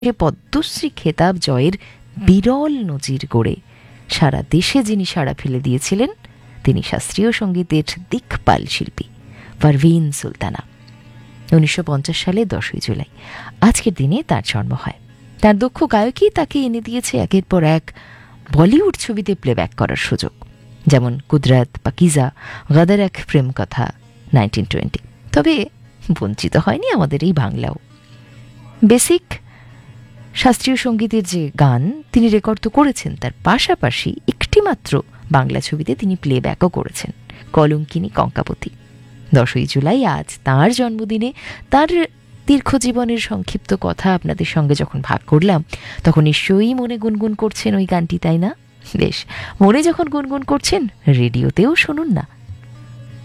পদ্মশ্রী খেতাব জয়ের বিরল নজির গড়ে সারা দেশে যিনি সাড়া ফেলে দিয়েছিলেন তিনি শাস্ত্রীয় সঙ্গীতের দিকপাল শিল্পী পারভীন সুলতানা। 1950 সালে 10ই জুলাই আজকের দিনে তার জন্ম হয়। তার দক্ষ গায়কই তাকে এনে দিয়েছে একের পর এক বলিউড ছবিতে প্লেব্যাক করার সুযোগ, যেমন কুদরত, পাকিজা, গাদার এক প্রেম কথা, 1920। তবে বঞ্চিত হয়নি আমাদের এই বাংলাও। বেসিক শাস্ত্রীয় সঙ্গীতের যে গান তিনি রেকর্ড তো করেছেন, তার পাশাপাশি একটি মাত্র বাংলা ছবিতে তিনি প্লেব্যাকও করেছেন, কলঙ্কিনী কঙ্কাবতী। 10ই জুলাই আজ তাঁর জন্মদিনে তার দীর্ঘ জীবনের সংক্ষিপ্ত কথা আপনাদের সঙ্গে যখন ভাগ করলাম, তখন নিশ্চয়ই মনে গুনগুন করছেন ওই গানটি, তাই না? বেশ, মনে যখন গুনগুন করছেন রেডিওতেও শুনুন না।